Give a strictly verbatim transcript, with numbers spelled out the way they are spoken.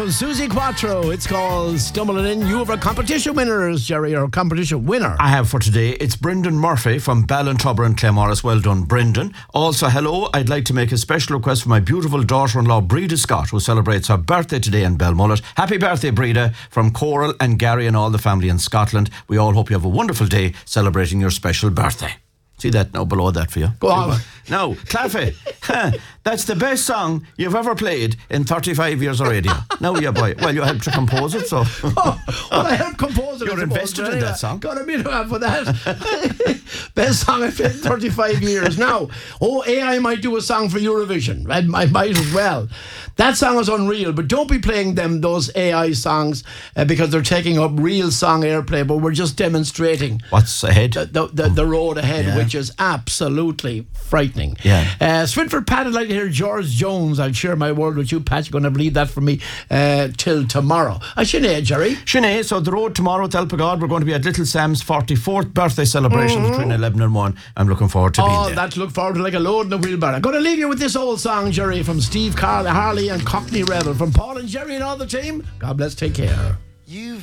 Susie Quattro, it's called Stumbling In. You have a competition winners, Jerry, or a competition winner. I have for today. It's Brendan Murphy from Ballintubber and Claremorris. Well done, Brendan. Also, hello, I'd like to make a special request for my beautiful daughter-in-law, Breda Scott, who celebrates her birthday today in Belmullet. Happy birthday, Breda, from Coral and Gary and all the family in Scotland. We all hope you have a wonderful day celebrating your special birthday. See that now below that for you. Go on. Now, Claffey, that's the best song you've ever played in thirty-five years of radio. Now, you boy. Well, you helped to compose it, so. Oh, well, I helped compose it. You're invested in that song. Got a bit of for that. Best song I've played in thirty-five years. Now, oh, A I might do a song for Eurovision. I, I might as well. That song is unreal, but don't be playing them those A I songs uh, because they're taking up real song airplay, but we're just demonstrating what's ahead, the, the, the, the road ahead, yeah. which is absolutely frightening. Yeah. Uh, Swinford Pat, I'd like to hear George Jones. I'll share my world with you, Pat. You're going to believe that for me uh, till tomorrow. Uh, Sinead, Jerry. Sinead, so the road tomorrow to Help of God, we're going to be at Little Sam's forty-fourth birthday celebration mm-hmm. between eleven and one. I'm looking forward to oh, being there. Oh, that look forward to like a load in a wheelbarrow. I'm going to leave you with this old song, Jerry, from Steve Carl, Harley and Cockney Rebel. From Paul and Jerry and all the team, God bless, take care. You've